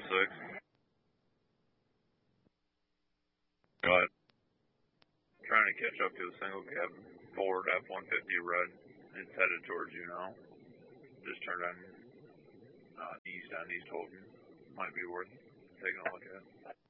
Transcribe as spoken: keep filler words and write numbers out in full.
six. Go ahead. Trying to catch up to a single cab Ford F one fifty red. It's headed towards you now. Just turned on uh, east on East Holden. Might be worth taking a look at.